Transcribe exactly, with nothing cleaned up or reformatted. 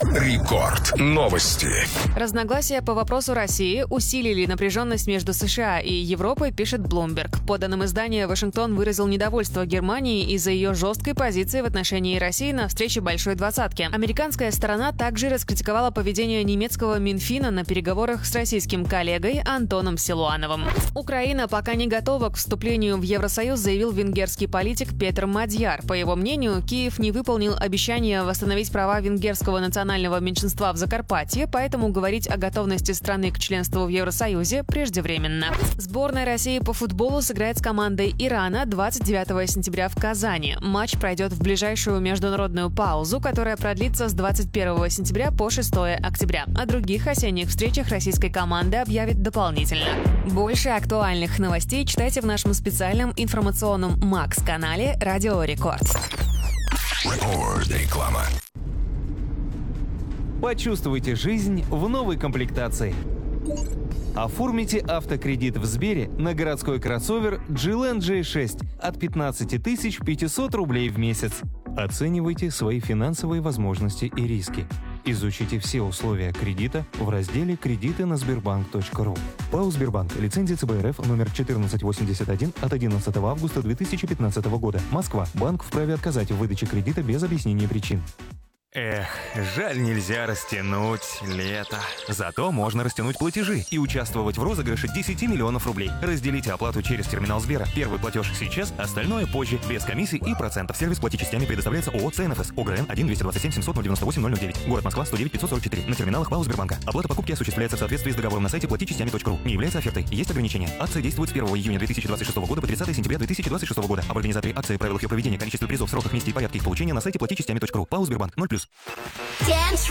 Рекорд. Новости. Разногласия по вопросу России усилили напряженность между США и Европой, пишет Bloomberg. По данным издания, Вашингтон выразил недовольство Германии из-за ее жесткой позиции в отношении России на встрече Большой Двадцатки. Американская сторона также раскритиковала поведение немецкого Минфина на переговорах с российским коллегой Антоном Силуановым. Украина пока не готова к вступлению в Евросоюз, заявил венгерский политик Петр Мадьяр. По его мнению, Киев не выполнил обещание восстановить права венгерского национального меньшинства в Закарпатье, поэтому говорить о готовности страны к членству в Евросоюзе преждевременно. Сборная России по футболу сыграет с командой Ирана двадцать девятого сентября в Казани. Матч пройдет в ближайшую международную паузу, которая продлится с двадцать первого сентября по шестого октября. О других осенних встречах российской команды объявит дополнительно. Больше актуальных новостей читайте в нашем специальном информационном Макс-канале «Радио Рекорд». Реклама. Почувствуйте жизнь в новой комплектации. Оформите автокредит в Сбере на городской кроссовер джи эл эн джей шесть от пятнадцать тысяч пятьсот рублей в месяц. Оценивайте свои финансовые возможности и риски. Изучите все условия кредита в разделе «Кредиты на Сбербанк точка ру». ПАО «Сбербанк». Лицензия цэ бэ эр эф номер четырнадцать восемьдесят один от одиннадцатого августа две тысячи пятнадцатого года. Москва. Банк вправе отказать в выдаче кредита без объяснения причин. Эх, жаль, нельзя растянуть лето. Зато можно растянуть платежи и участвовать в розыгрыше десять миллионов рублей. Разделите оплату через терминал Сбера. Первый платеж сейчас, остальное позже, без комиссий и процентов. Сервис «Плати частями» предоставляется ООО «цэ эн эф эс». ОГРН один двести двадцать семь семьсот девяносто восемь ноль девять. Город Москва, сто девять пятьсот сорок четыре. На терминалах ПАО «Сбербанка». Оплата покупки осуществляется в соответствии с договором на сайте плати частями точка ру. Не является офертой. Есть ограничения. Акция действует с первого июня две тысячи двадцать шестого года по тридцатого сентября две тысячи двадцать шестого года. Об организаторе акции, правилах ее проведения, количестве призов, сроках, месте и порядке их получения на сайте плати частями точка ру. ПАО «Сбербанк» ноль плюс. Dance